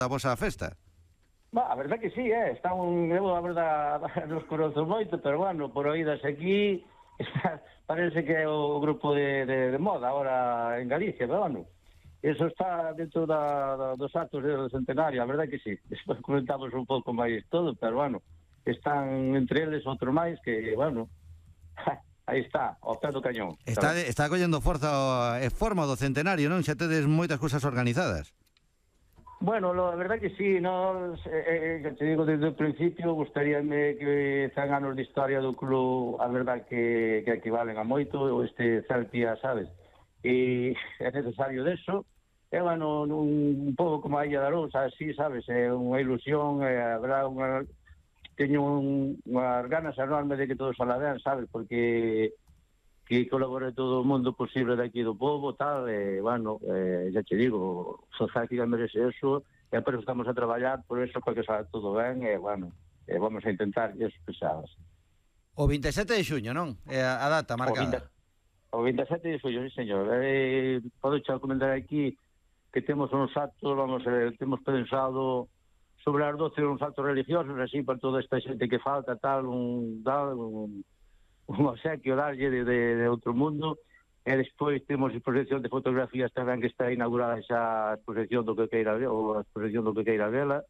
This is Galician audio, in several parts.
a vosa festa. A verdad que sí, eu a verdad nos conozo moito, pero bueno, por oídas aquí parece que é o grupo de moda ahora en Galicia, pero bueno, eso está dentro dos actos do centenario, a verdad que sí. Despois comentamos un pouco máis todo, pero bueno, están entre eles outro máis que, bueno, aí está, ao pé do cañón. Está collendo forza e forma do centenario, non? Xa tedes moitas cousas organizadas. Bueno, la verdad que sí, no, te digo desde el principio, gustaríame que 100 anos de historia do club, a verdad que equivalen a moito, este Celtia, sabes? E é necesario deso, bueno, un pouco como a Illa da Lousa, así, sabes? É unha ilusión, habrá teño unhas ganas enormes de que todo salga ben, sabes? Porque que colabore todo o mundo posible de aquí do povo, tal, bueno, xa te digo, Sociedade merece eso, e por eso estamos a traballar, por eso, para que salga todo ben, bueno, vamos a intentar eso pesadas. O 27 de xuño, non? É a data marcada. O 27 de xuño, sí, señor. Podo xa comentar aquí que temos uns actos, temos pensado sobre as 12 uns actos religiosos, así, para toda esta xente que falta, tal, un obsequio darlle de outro mundo, e despois temos exposición de fotografías tamén que está inaugurada esa exposición do que queira ver, ou a exposición do que queira vela.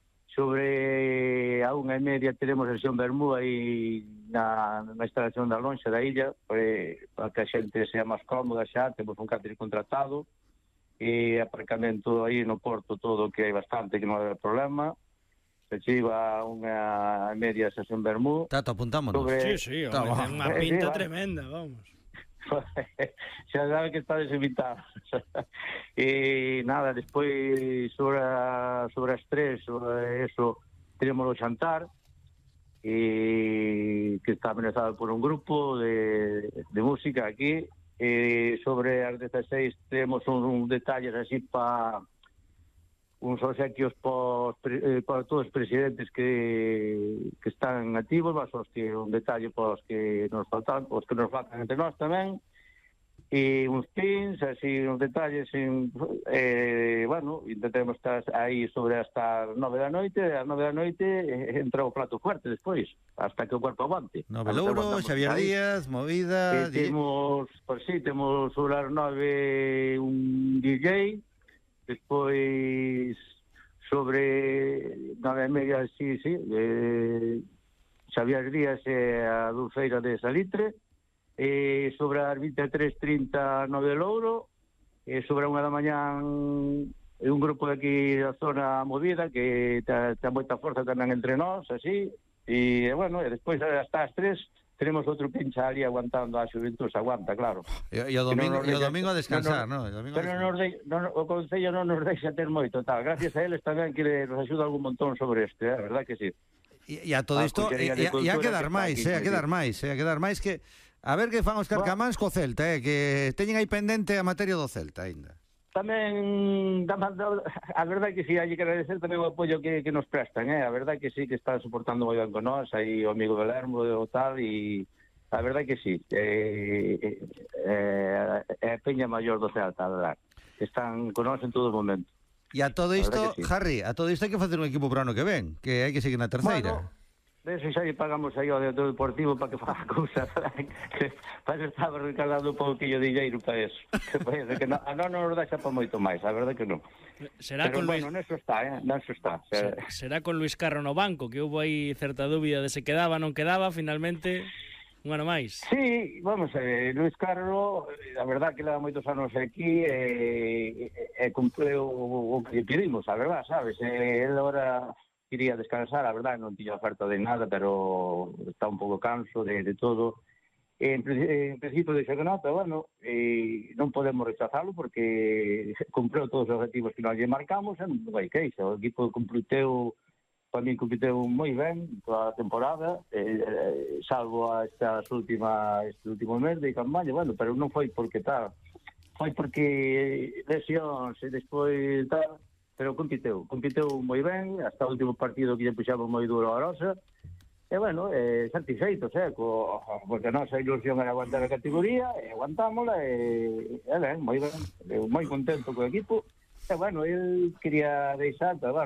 Sobre a 1:30 teremos sesión Bermú aí na instalación da lonxa da illa, para que a xente sea máis cómoda xa, temos un catering contratado, e aparcamento aí no porto todo, que hai bastante, que non hai problema. Se chiva unha media sesión Bermú. Tato, apuntámonos. Sí, unha pinta tremenda, vamos. Xa sabe que está desinvitado. E nada, despois sobre as 3, eso, tenemos o xantar, que está amenazado por un grupo de música aquí, e sobre as 16 temos un detalles así para uns obsequios para todos os presidentes que están activos, mas os que un detalle para os que nos faltan, os que nos faltan entre nós tamén, e uns pins, así, uns detalles, bueno, intentemos estar aí sobre hasta 9 da noite, e ás 9 da noite entra o plato fuerte despois, hasta que o cuerpo aguante. Novelouro, Xavier Díaz, movida... Temos sobre as 9 un DJ. Despois sobre 9:30, sí, Xavier Díaz e a Dulceira de Salitre, sobre as 23:30 Novelouro, sobre a 1 da mañán un grupo de aquí da zona movida que ten moita forza tamén entre nós, así, e bueno, e despois hasta as 3 tenemos outro pincha ali aguantando a xuventud, se aguanta, claro. E o domingo a descansar, non? Pero o Concello non nos deixa ter moito, tal. Gracias a eles tamén que nos axuda algún montón sobre este, a verdad que sí. E a todo isto, e a quedar máis, a quedar máis que... A ver que fan os carcamáns co Celta, que teñen aí pendente a materia do Celta, aínda. Tamén, a verdade que sí, hai que agradecer tamén o apoio que nos prestan, a verdade que sí, que están soportando moi ben con nós, aí o amigo Belermo e o tal, e a verdade que sí, é a peña maior do Celta, a verdade, están con nós en todo momento. E a todo isto, Harry, a todo isto hai que facer un equipo para o ano que ven, que hai que seguir na terceira. Eso xa lle pagamos aí ao do Deportivo para que faga cousa, para que estaba recargado un pouquillo de dinheiro para eso, que parece que non nos deixa para moito máis, a verdade que non. Pero bueno, neso está, neso está. Será con Luis Carro no banco, que houve aí certa dúbida de se quedaba ou non quedaba, finalmente un ano máis. Sí, vamos a ver, Luis Carro, a verdade que leva moitos anos aquí e cumpleu o que pedimos, a verdade, sabes? Ele agora quería descansar, a verdade, non tiña oferta de nada, pero está un pouco canso de todo. En principio de Xegonata, bueno, non podemos rechazarlo porque cumpriu todos os objetivos que nós lle marcamos, non vai queixa, o equipo cumpliteu, para mí cumpliteu moi ben toda a temporada, salvo este último mes de campaña, bueno, pero non foi porque tal, foi porque lesións e despois tal, pero compiteu moi ben, hasta o último partido que lle puxamos moi duro a Rosa, e bueno, satisfeitos, porque a nosa ilusión era aguantar a categoría, e aguantámola, e ben, moi contento co equipo, bueno, el quería deixar, pero bueno,